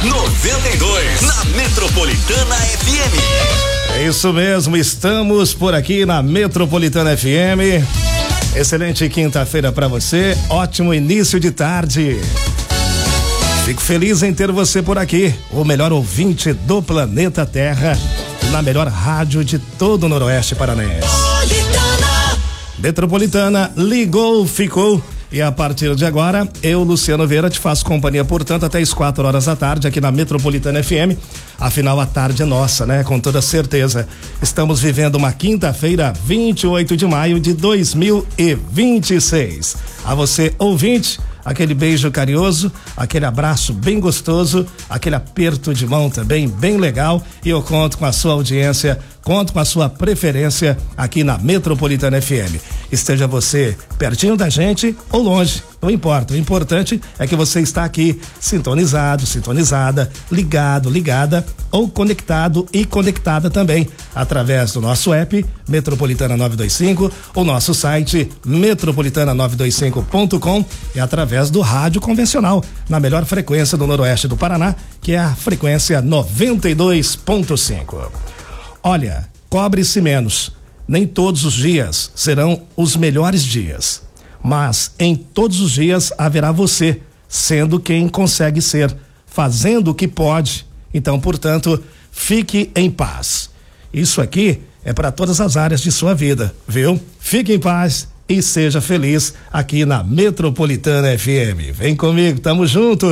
92, na Metropolitana FM. É isso mesmo, estamos por aqui na Metropolitana FM. Excelente quinta-feira para você, ótimo início de tarde. Fico feliz em ter você por aqui, o melhor ouvinte do planeta Terra, na melhor rádio de todo o Noroeste Paranaense. Metropolitana ligou, ficou. E a partir de agora, eu, Luciano Vieira, te faço companhia, portanto, até as 4 horas da tarde aqui na Metropolitana FM. Afinal, a tarde é nossa, né? Com toda certeza. Estamos vivendo uma quinta-feira, 28 de maio de 2026. A você, ouvinte, aquele beijo carinhoso, aquele abraço bem gostoso, aquele aperto de mão também bem legal, e eu conto com a sua audiência, conto com a sua preferência aqui na Metropolitana FM. Esteja você pertinho da gente ou longe, não importa, o importante é que você está aqui sintonizado, sintonizada, ligado, ligada ou conectado e conectada também através do nosso app Metropolitana 925, o nosso site metropolitana925.com e através do rádio convencional, na melhor frequência do Noroeste do Paraná, que é a frequência 92.5. Olha, cobre-se menos. Nem todos os dias serão os melhores dias, mas em todos os dias haverá você, sendo quem consegue ser, fazendo o que pode. Então, portanto, fique em paz. Isso aqui é para todas as áreas de sua vida, viu? Fique em paz e seja feliz aqui na Metropolitana FM. Vem comigo, tamo junto.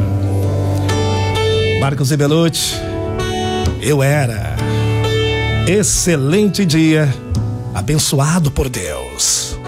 Marcos e Belucci, eu era. Excelente dia, abençoado por Deus.